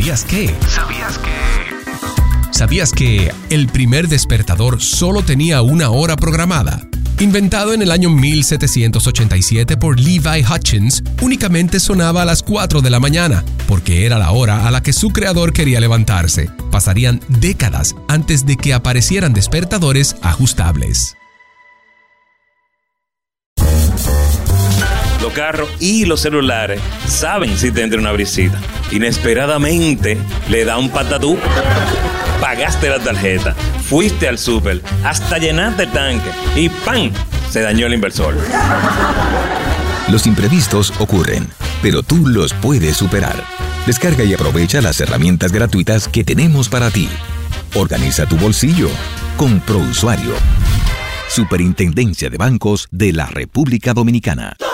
¿Sabías que el primer despertador solo tenía una hora programada? Inventado en el año 1787 por Levi Hutchins, únicamente sonaba a las 4 de la mañana, porque era la hora a la que su creador quería levantarse. Pasarían décadas antes de que aparecieran despertadores ajustables. Los carros y los celulares saben si te entra una brisita. Inesperadamente le da un patatú. Pagaste la tarjeta, fuiste al súper, hasta llenaste el tanque y ¡pam! Se dañó el inversor. Los imprevistos ocurren, pero tú los puedes superar. Descarga y aprovecha las herramientas gratuitas que tenemos para ti. Organiza tu bolsillo con ProUsuario. Superintendencia de Bancos de la República Dominicana.